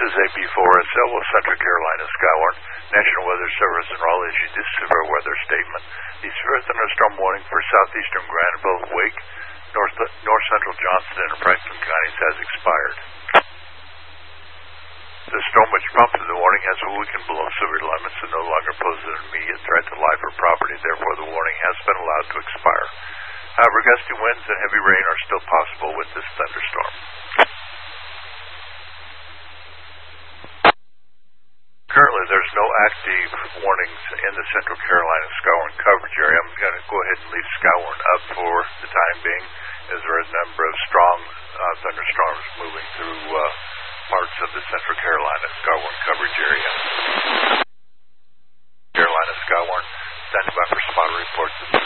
is AB Forest, with Central Carolina Skywarn. National Weather Service in Raleigh issued this severe weather statement. The severe thunderstorm warning for southeastern Granville, Wake, north central Johnston, and Franklin counties has expired. The storm which prompted the warning has weakened below severe limits and no longer poses an immediate threat to life or property. Therefore, the warning has been allowed to expire. However, gusty winds and heavy rain are still possible with this thunderstorm. Currently, there's no active warnings in the Central Carolina Skywarn coverage area. I'm going to go ahead and leave Skywarn up for the time being, as there are a number of strong thunderstorms moving through parts of the Central Carolina Skywarn coverage area. Carolina Skywarn, standing by for spot reports.